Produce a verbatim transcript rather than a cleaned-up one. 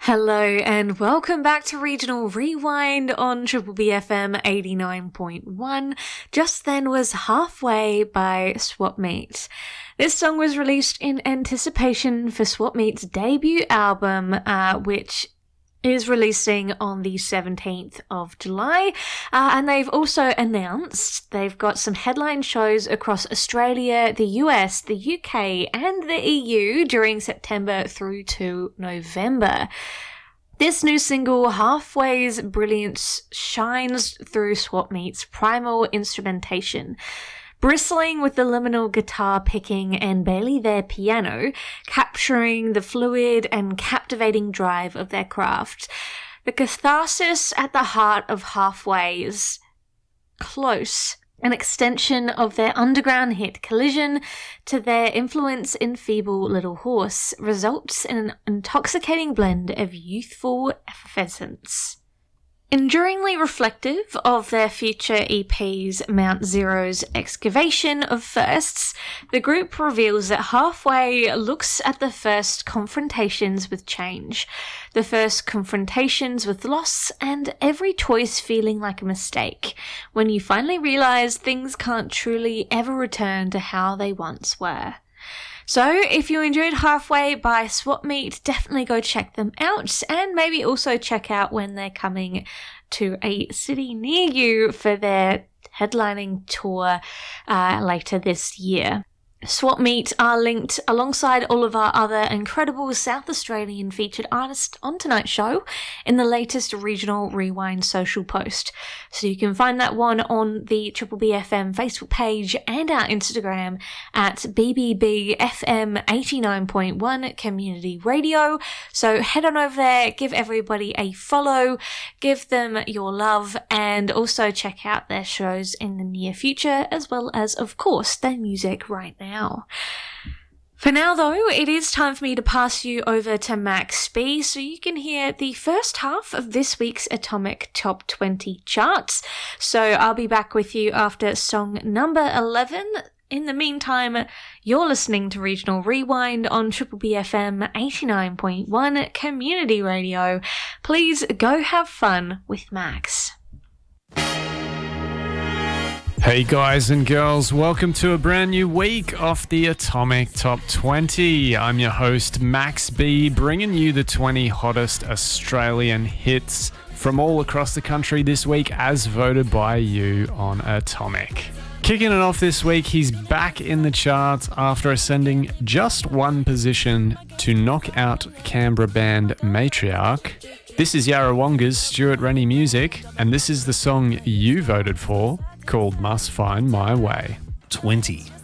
Hello and welcome back to Regional Rewind on Triple B F M eighty-nine point one. Just Then was Halfway by Swap Meet. This song was released in anticipation for Swap Meet's debut album, uh, which is releasing on the seventeenth of July, uh, and they've also announced they've got some headline shows across Australia, the U S, the U K and the E U during September through to November. This new single, Halfway's brilliance shines through Swap Meet's primal instrumentation, bristling with the liminal guitar picking and barely their piano, capturing the fluid and captivating drive of their craft. The catharsis at the heart of Halfway is close, an extension of their underground hit Collision to their influence in Feeble Little Horse, results in an intoxicating blend of youthful effervescence. Enduringly reflective of their future E P's Mount Zero's excavation of firsts, the group reveals that Halfway looks at the first confrontations with change, the first confrontations with loss, and every choice feeling like a mistake, when you finally realise things can't truly ever return to how they once were. So, if you enjoyed Halfway by Swap Meet, definitely go check them out, and maybe also check out when they're coming to a city near you for their headlining tour uh, later this year. Swap Meet are linked alongside all of our other incredible South Australian featured artists on tonight's show in the latest Regional Rewind social post. So you can find that one on the Triple B F M Facebook page and our Instagram at B B B F M eighty-nine point one Community Radio. So head on over there, give everybody a follow, give them your love, and also check out their shows in the near future, as well as, of course, their music right now. Now. For now though, it is time for me to pass you over to Max B so you can hear the first half of this week's Atomic Top twenty charts. So I'll be back with you after song number eleven. In the meantime, you're listening to Regional Rewind on Triple B F M eighty-nine point one Community Radio. Please go have fun with Max. Hey guys and girls, welcome to a brand new week of the Atomic Top twenty. I'm your host Max B, bringing you the twenty hottest Australian hits from all across the country this week as voted by you on Atomic. Kicking it off this week, he's back in the charts after ascending just one position to knock out Canberra band Matriarch. This is Yarrawonga's Stuart Rennie Music, and this is the song you voted for, called Must Find My Way. twenty.